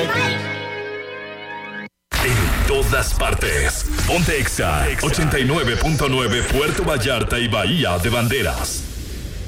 En todas partes. Ponte Exa 89.9 Puerto Vallarta y Bahía de Banderas.